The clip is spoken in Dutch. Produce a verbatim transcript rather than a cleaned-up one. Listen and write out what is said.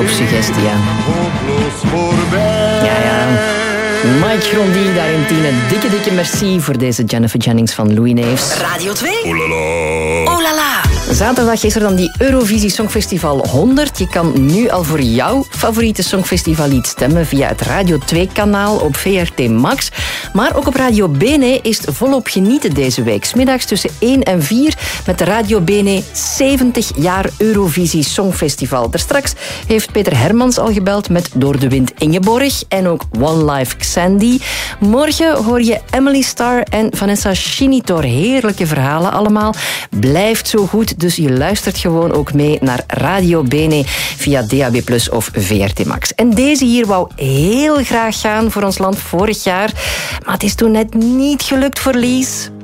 op suggestie, ja. Ja, ja. Mike Grondy, daarin Tien. Een dikke, dikke merci voor deze Jennifer Jennings van Louis Neefs. Radio twee. Oh la la. Oh la la. Zaterdag is er dan die Eurovisie Songfestival honderd. Je kan nu al voor jouw favoriete Songfestivallied stemmen via het Radio twee kanaal op V R T Max. Maar ook op Radio Bene is het volop genieten deze week. 's Middags tussen één en vier met de Radio Bene zeventig jaar Eurovisie Songfestival. Daarstraks heeft Peter Hermans al gebeld met Door de Wind Ingeborg en ook One Life Xandy. Morgen hoor je Emily Starr en Vanessa Chinitor. Heerlijke verhalen allemaal. Blijft zo goed. Dus je luistert gewoon ook mee naar Radio Bene via D A B plus of V R T Max. En deze hier wou heel graag gaan voor ons land vorig jaar. Maar het is toen net niet gelukt voor Lies.